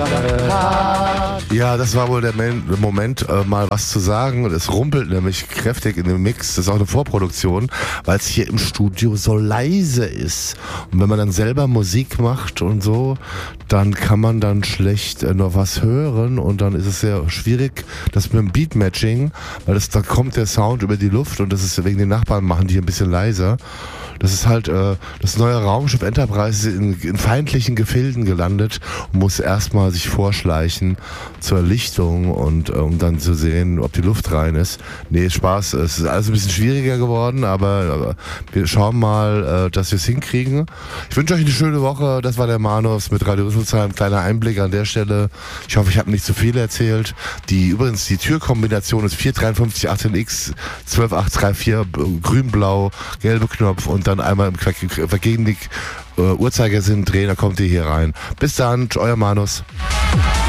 Ja, das war wohl der Moment, mal was zu sagen. Es rumpelt nämlich kräftig in dem Mix. Das ist auch eine Vorproduktion, weil es hier im Studio so leise ist. Und wenn man dann selber Musik macht und so, dann kann man dann schlecht noch was hören und dann ist es sehr schwierig, das mit dem Beatmatching, weil da kommt der Sound über die Luft und das ist wegen den Nachbarn machen die ein bisschen leiser. Das ist halt das neue Raumschiff Enterprise in feindlichen Gefilden gelandet und muss erstmal sich vorschleichen zur Lichtung und um dann zu sehen, ob die Luft rein ist. Nee, Spaß. Es ist alles ein bisschen schwieriger geworden, aber wir schauen mal, dass wir es hinkriegen. Ich wünsche euch eine schöne Woche. Das war der Manus mit Radio Rüsselsheim. Kleiner Einblick an der Stelle. Ich hoffe, ich habe nicht zu viel erzählt. Übrigens, die Türkombination ist 453 18X 12834 grün-blau, gelbe Knopf und dann einmal im Vergehensig Uhrzeigersinn drehen, dann kommt ihr hier rein. Bis dann, euer Manus.